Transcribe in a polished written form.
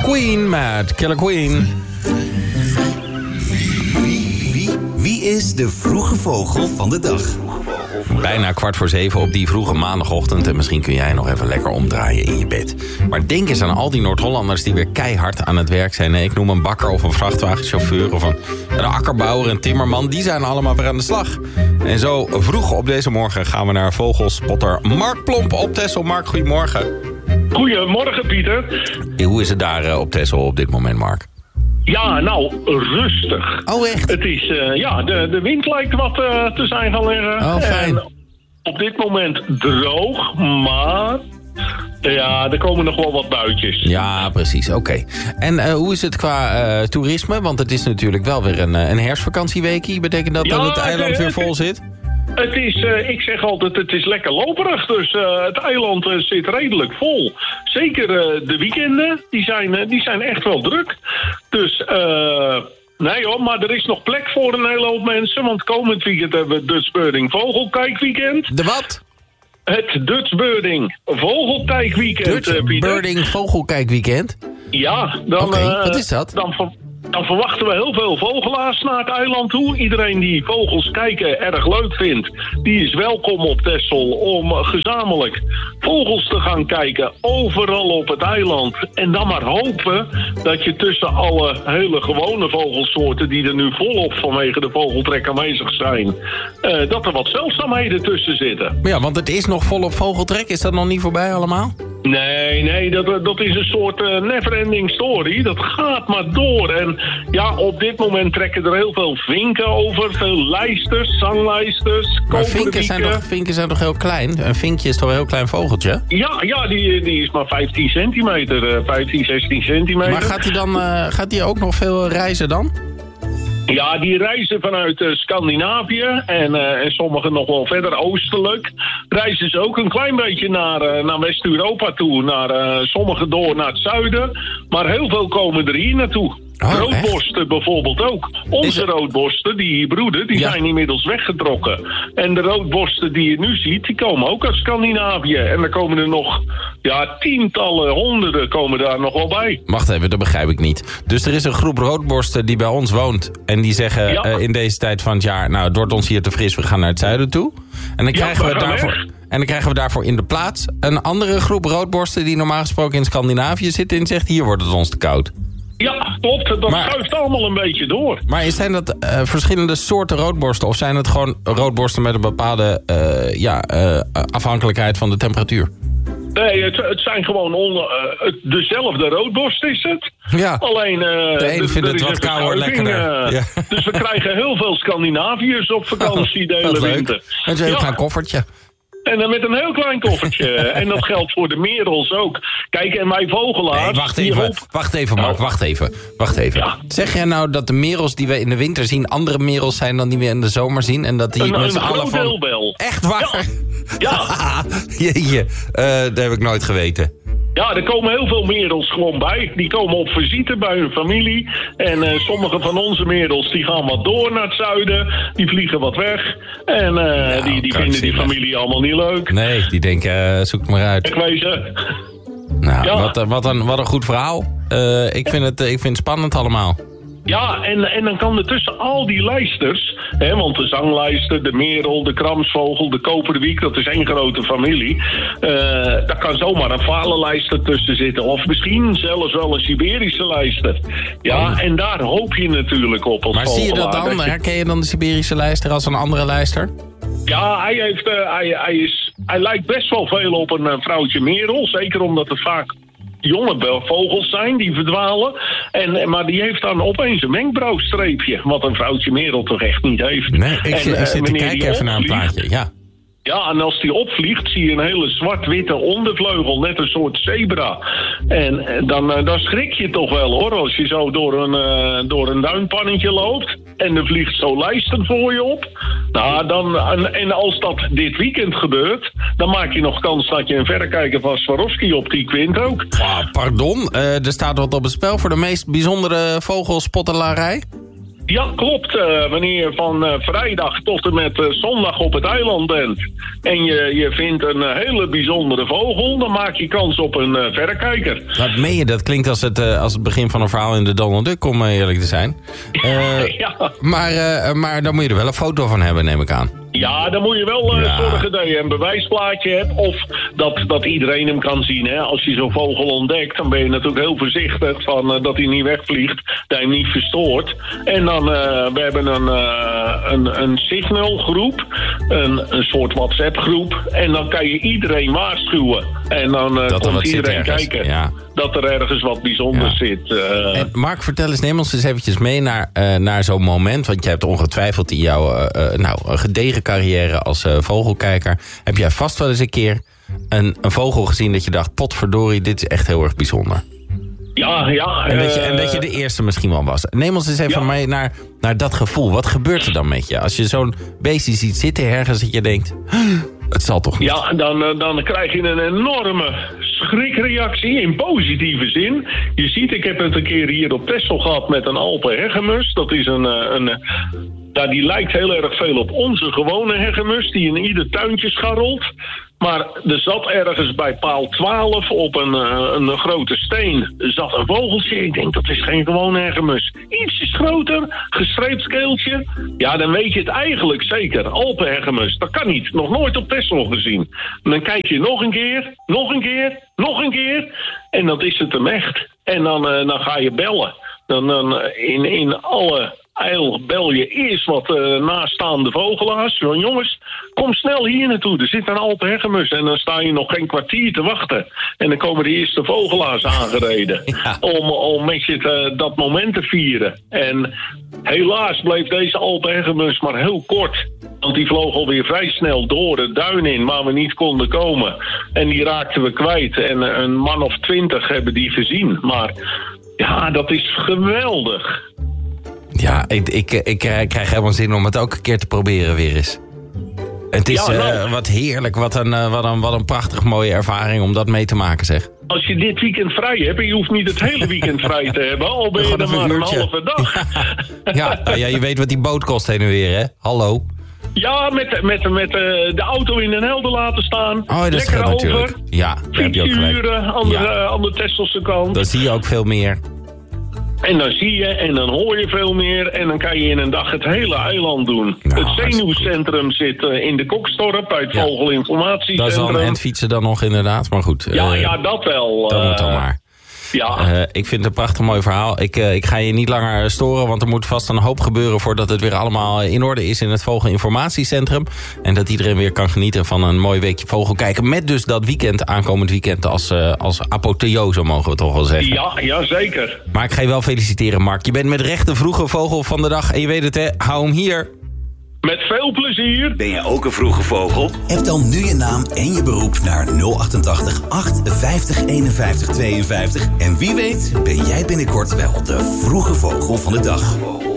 Queen met Killer Queen. Wie is de vroege vogel van de dag? Bijna 6:15 op die vroege maandagochtend. En misschien kun jij nog even lekker omdraaien in je bed. Maar denk eens aan al die Noord-Hollanders die weer keihard aan het werk zijn. Ik noem een bakker of een vrachtwagenchauffeur of een akkerbouwer, een timmerman. Die zijn allemaal weer aan de slag. En zo vroeg op deze morgen gaan we naar vogelspotter Mark Plomp op Texel. Mark, goedemorgen. Goedemorgen, Pieter. Hoe is het daar op Texel op dit moment, Mark? Ja, nou, rustig. Oh, echt? Het is, de wind lijkt wat te zijn gaan liggen. Oh, fijn. En op dit moment droog, maar ja, er komen nog wel wat buitjes. Ja, precies, oké. En hoe is het qua toerisme? Want het is natuurlijk wel weer een herfstvakantieweekje. Betekent dat dat het eiland weer vol zit? Het is, ik zeg altijd, het is lekker loperig. Dus het eiland zit redelijk vol. Zeker de weekenden, die zijn echt wel druk. Dus, nee hoor, maar er is nog plek voor een hele hoop mensen. Want komend weekend hebben we het Dutch Birding Vogelkijkweekend. De wat? Het Dutch Birding Vogelkijkweekend, Dutch Pieter. Birding Vogelkijkweekend? Ja, dan, wat is dat? Dan verwachten we heel veel vogelaars naar het eiland toe. Iedereen die vogels kijken erg leuk vindt, die is welkom op Texel om gezamenlijk vogels te gaan kijken. Overal op het eiland. En dan maar hopen dat je tussen alle hele gewone vogelsoorten die er nu volop vanwege de vogeltrek aanwezig zijn, dat er wat zeldzaamheden tussen zitten. Ja, want het is nog volop vogeltrek. Is dat nog niet voorbij allemaal? Nee, dat is een soort never-ending story. Dat gaat maar door. En ja, op dit moment trekken er heel veel vinken over. Veel lijsters, zanglijsters, maar vinken zijn toch heel klein? Een vinkje is toch een heel klein vogeltje? Ja, die is maar 15 centimeter. 15, 16 centimeter. Maar gaat die ook nog veel reizen dan? Ja, die reizen vanuit Scandinavië en sommigen nog wel verder oostelijk. Reizen ze ook een klein beetje naar West-Europa toe. Sommigen door naar het zuiden. Maar heel veel komen er hier naartoe. Roodborsten bijvoorbeeld ook. Onze roodborsten die hier broeden, die zijn inmiddels weggetrokken. En de roodborsten die je nu ziet, die komen ook uit Scandinavië. En er komen er nog, tientallen, honderden komen daar nog wel bij. Wacht even, dat begrijp ik niet. Dus er is een groep roodborsten die bij ons woont. En die zeggen in deze tijd van het jaar, nou, het wordt ons hier te fris, we gaan naar het zuiden toe. En dan krijgen we daarvoor in de plaats een andere groep roodborsten die normaal gesproken in Scandinavië zitten en zegt, hier wordt het ons te koud. Ja, klopt. Dat schuift allemaal een beetje door. Maar zijn dat verschillende soorten roodborsten? Of zijn het gewoon roodborsten met een bepaalde afhankelijkheid van de temperatuur? Nee, het zijn gewoon dezelfde roodborst is het. Ja. Alleen de een vindt het wat kouder, lekkerder. Dus we krijgen heel veel Scandinaviërs op vakantie de hele winter. Met een heel klein koffertje. En dan met een heel klein koffertje. En dat geldt voor de merels ook. Kijk, en wij vogelaars... Nee, wacht even, Mark, wacht even. Ja. Zeg jij nou dat de merels die we in de winter zien andere merels zijn dan die we in de zomer zien? En dat die met z'n allen van... deelbel. Echt waar? Ja. Jeetje, dat heb ik nooit geweten. Ja, er komen heel veel merels gewoon bij. Die komen op visite bij hun familie. En sommige van onze merels die gaan wat door naar het zuiden. Die vliegen wat weg. En die vinden die familie allemaal niet leuk. Nee, die denken, zoek het maar uit. Ik weet ze. Nou, wat een goed verhaal. Ik vind het spannend allemaal. Ja, en dan kan er tussen al die lijsters, want de zanglijster, de merel, de kramsvogel, de koperwiek, dat is één grote familie. Daar kan zomaar een valenlijster tussen zitten. Of misschien zelfs wel een Siberische lijster. Ja, en daar hoop je natuurlijk op als maar zie je dat dan? Herken je dan de Siberische lijster als een andere lijster? Ja, hij lijkt best wel veel op een vrouwtje merel. Zeker omdat het vaak jonge vogels zijn die verdwalen. Maar die heeft dan opeens een wenkbrauwstreepje. Wat een vrouwtje merel toch echt niet heeft. Nee, ik zit te kijken even naar een plaatje. Ja. Ja, en als die opvliegt, zie je een hele zwart-witte ondervleugel, net een soort zebra. En dan schrik je toch wel, hoor, als je zo door een duinpannetje loopt en er vliegt zo lijster voor je op. Nou, en als dat dit weekend gebeurt, dan maak je nog kans dat je een verrekijker van Swarovski op die kwint ook. Pardon, er staat wat op het spel voor de meest bijzondere vogelspottelarij? Ja, klopt. Wanneer je van vrijdag tot en met zondag op het eiland bent en je vindt een hele bijzondere vogel, dan maak je kans op een verrekijker. Wat meen je? Dat klinkt als het begin van een verhaal in de Donald Duck, om eerlijk te zijn. Ja. Maar dan moet je er wel een foto van hebben, neem ik aan. Ja, dan moet je wel zorgen dat je een bewijsplaatje hebt. Of dat iedereen hem kan zien. Hè. Als je zo'n vogel ontdekt, dan ben je natuurlijk heel voorzichtig van dat hij niet wegvliegt. Dat hij hem niet verstoort. En dan, we hebben een signalgroep. Een soort WhatsApp-groep. En dan kan je iedereen waarschuwen. En dan komt iedereen kijken dat er ergens wat bijzonders zit. En Mark, vertel eens, neem ons eens eventjes mee naar zo'n moment. Want jij hebt ongetwijfeld in jouw gedegen carrière als vogelkijker, heb jij vast wel eens een keer een vogel gezien dat je dacht, potverdorie, dit is echt heel erg bijzonder. Ja. En dat je de eerste misschien wel was. Neem ons eens even mee naar dat gevoel. Wat gebeurt er dan met je? Als je zo'n beestje ziet zitten ergens dat je denkt, het zal toch niet? Ja, dan krijg je een enorme schrikreactie in positieve zin. Je ziet, ik heb het een keer hier op Texel gehad met een Alpenhegemus. Dat is die lijkt heel erg veel op onze gewone hegemus die in ieder tuintje scharrelt. Maar er zat ergens bij paal 12 op een grote steen zat een vogeltje. Ik denk, dat is geen gewone hegemus. Ietsjes groter, gestreept keeltje. Ja, dan weet je het eigenlijk zeker. Alpenhegemus, dat kan niet. Nog nooit op Texel gezien. En dan kijk je nog een keer. En dan is het hem echt. En dan ga je bellen. Dan in alle eil bel je eerst wat naaststaande vogelaars. Van jongens, kom snel hier naartoe. Er zit een Alpenhegemus. En dan sta je nog geen kwartier te wachten. En dan komen de eerste vogelaars aangereden. Ja. Om met je dat moment te vieren. En helaas bleef deze Alpenhegemus maar heel kort. Want die vloog alweer vrij snel door de duin in, waar we niet konden komen. En die raakten we kwijt. En een man of 20 hebben die gezien. Maar ja, dat is geweldig. Ja, ik krijg helemaal zin om het ook een keer te proberen weer eens. Het is wat heerlijk, wat een prachtig mooie ervaring om dat mee te maken, zeg. Als je dit weekend vrij hebt, en je hoeft niet het hele weekend vrij te hebben, al ben je er maar een halve dag. Ja, je weet wat die boot kost heen en weer, hè? Hallo. Ja, met de auto in Den Helder laten staan. Oh, dat lekker over. Natuurlijk. Ja, fietsuren aan de Texelse kant. Dan zie je ook veel meer. En dan zie je en dan hoor je veel meer. En dan kan je in een dag het hele eiland doen. Nou, het zenuwcentrum zit in de Kokstorp bij het Vogelinformatiecentrum. Dat is al een endfietsen dan nog inderdaad, maar goed. Ja, dat wel. Dat moet dan maar. Ja. Ik vind het een prachtig mooi verhaal. Ik ga je niet langer storen, want er moet vast een hoop gebeuren voordat het weer allemaal in orde is in het Vogelinformatiecentrum. En dat iedereen weer kan genieten van een mooi weekje vogelkijken. Met dus dat aankomend weekend als apotheose, mogen we toch wel zeggen. Ja, zeker. Maar ik ga je wel feliciteren, Mark. Je bent met recht de vroege vogel van de dag. En je weet het, hè? Hou hem hier. Met veel plezier. Ben je ook een vroege vogel? Heb dan nu je naam en je beroep naar 088 850 51 52. En wie weet ben jij binnenkort wel de vroege vogel van de dag.